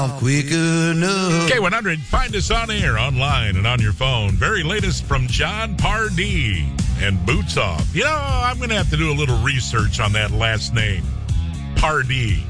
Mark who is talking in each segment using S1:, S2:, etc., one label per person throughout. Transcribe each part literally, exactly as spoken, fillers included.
S1: Quick enough.
S2: K one hundred, find us on air, online, and on your phone. Very latest from John Pardee and Boots Off. You know, I'm going to have to do a little research on that last name, Pardee.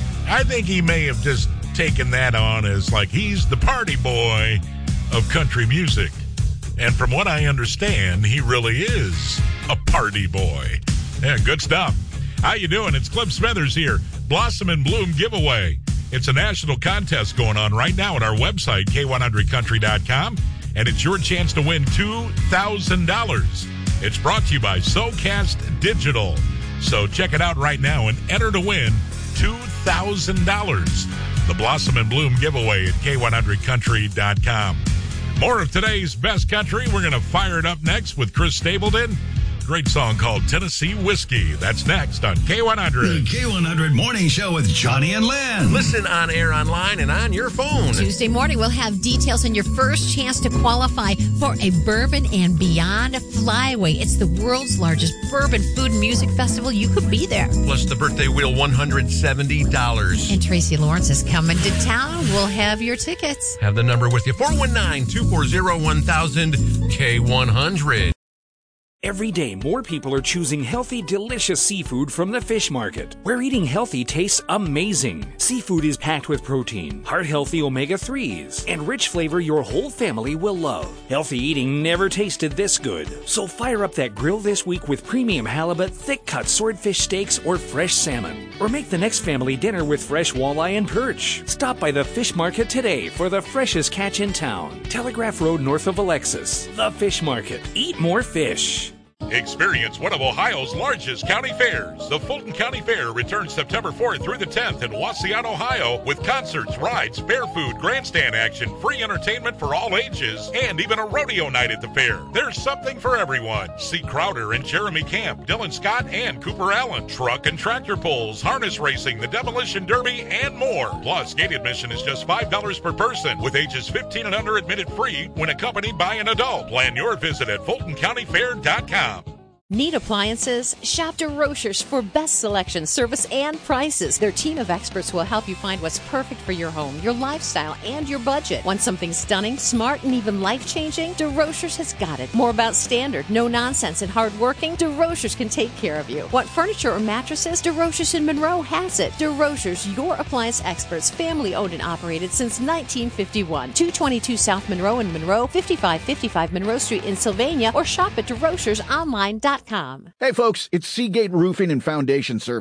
S2: I think he may have just taken that on as like he's the party boy of country music. And from what I understand, he really is a party boy. Yeah, good stuff. How you doing? It's Cliff Smithers here. Blossom and Bloom giveaway. It's a national contest going on right now at our website, K one hundred country dot com, and it's your chance to win two thousand dollars. It's brought to you by SoCast Digital. So check it out right now and enter to win two thousand dollars. The Blossom and Bloom giveaway at K one hundred country dot com. More of today's best country. We're going to fire it up next with Chris Stapleton. Great song called Tennessee Whiskey. That's next on K one hundred.
S3: The K one hundred Morning Show with Johnny and Lynn.
S4: Listen on air, online, and on your phone.
S5: Tuesday morning, we'll have details on your first chance to qualify for a Bourbon and Beyond Flyway. It's the world's largest bourbon food and music festival. You could be there.
S4: Plus the birthday wheel, one hundred seventy dollars.
S5: And Tracy Lawrence is coming to town. We'll have your tickets.
S4: Have the number with you, four one nine, two four zero, one thousand, K one hundred.
S6: Every day, more people are choosing healthy, delicious seafood from the fish market, where eating healthy tastes amazing. Seafood is packed with protein, heart-healthy omega threes, and rich flavor your whole family will love. Healthy eating never tasted this good. So fire up that grill this week with premium halibut, thick-cut swordfish steaks, or fresh salmon. Or make the next family dinner with fresh walleye and perch. Stop by the fish market today for the freshest catch in town. Telegraph Road north of Alexis. The Fish Market. Eat more fish.
S2: Experience one of Ohio's largest county fairs. The Fulton County Fair returns September fourth through the tenth in Waseon, Ohio, with concerts, rides, fair food, grandstand action, free entertainment for all ages, and even a rodeo night at the fair. There's something for everyone. See Crowder and Jeremy Camp, Dylan Scott and Cooper Allen, truck and tractor pulls, harness racing, the demolition derby, and more. Plus, gate admission is just five dollars per person, with ages fifteen and under admitted free when accompanied by an adult. Plan your visit at fulton county fair dot com.
S7: Need appliances? Shop DeRochers for best selection, service, and prices. Their team of experts will help you find what's perfect for your home, your lifestyle, and your budget. Want something stunning, smart, and even life-changing? DeRochers has got it. More about standard, no nonsense, and hardworking? DeRochers can take care of you. Want furniture or mattresses? DeRochers in Monroe has it. DeRochers, your appliance experts, family owned and operated since nineteen fifty-one. two twenty-two South Monroe in Monroe, fifty-five fifty-five Monroe Street in Sylvania, or shop at DeRochers online dot com.
S8: Hey folks, it's Seagate Roofing and Foundation Service.